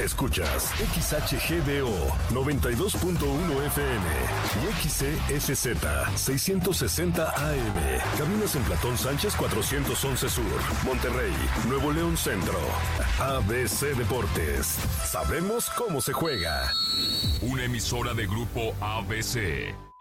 Escuchas XHGDO 92.1 FM y XESZ 660 AM. Caminos en Platón Sánchez 411 Sur, Monterrey, Nuevo León Centro. ABC Deportes. Sabemos cómo se juega. Una emisora de Grupo ABC.